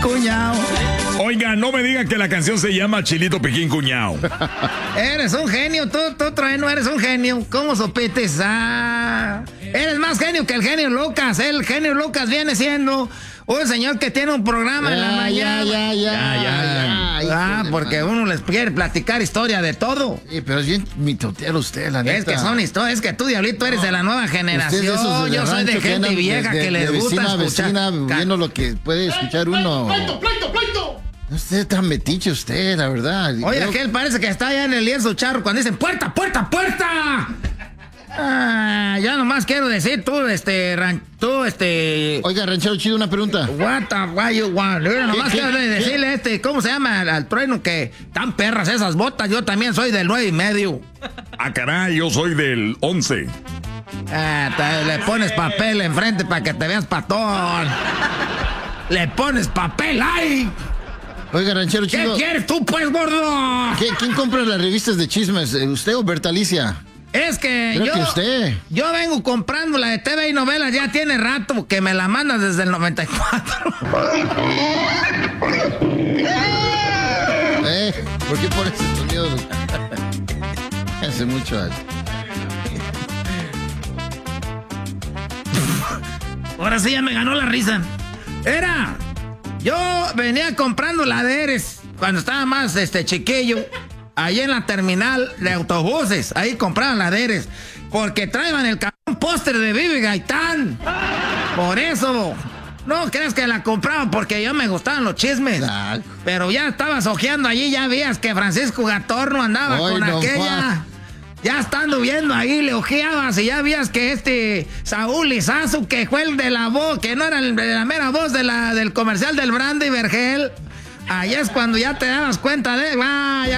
cuñao. Oiga, no me digan que la canción se llama Chilito Piquín Cuñao. Eres un genio, tú Trueno, eres un genio. ¿Cómo sopetes? Eres más genio que el genio Lucas. El genio Lucas viene siendo un señor que tiene un programa en la mañana. Ya. Porque uno les quiere platicar historia de todo. Sí, pero es bien mitotero usted, la neta. Es que son historias, es que tú, Diablito, eres de la nueva generación. Yo soy de gente vieja que les gusta escuchar. Vecina, viendo lo que puede escuchar uno. ¡Pleito! No esté tan metiche usted, la verdad. Oye, aquel parece que está allá en el lienzo charro cuando dicen ¡puerta! Ya nomás quiero decir, Oiga, ranchero chido, una pregunta. What you want? Nomás quiero decirle ¿cómo se llama al Trueno? Que tan perras esas botas. Yo también soy del 9.5. Ah, caray, yo soy del 11. Le pones papel enfrente para que te veas patón. Le pones papel ahí. Oiga, ranchero chido. ¿Qué quieres tú, pues, gordo? ¿Quién compra las revistas de chismes? ¿Usted o Bertalicia? Es que Creo que usted. Yo vengo comprando la de TV y novelas, ya tiene rato que me la mandas desde el 94. ¿Por qué pones ese sonido? Hace mucho. Ahora sí ya me ganó la risa. Yo venía comprando la de Eres cuando estaba más chiquillo. Ahí en la terminal de autobuses, ahí compraban la de Eres. Porque traían el póster de Vivi Gaitán. Por eso, no crees que la compraban porque ya me gustaban los chismes. Pero ya estabas ojeando allí, ya veías que Francisco Gatorno andaba con aquella. Ya estando viendo ahí, le ojeabas y ya veías que Saúl Lizazu, que fue el de la voz, que no era el de la mera voz del comercial del Brandy Vergel. Ahí es cuando ya te dabas cuenta de...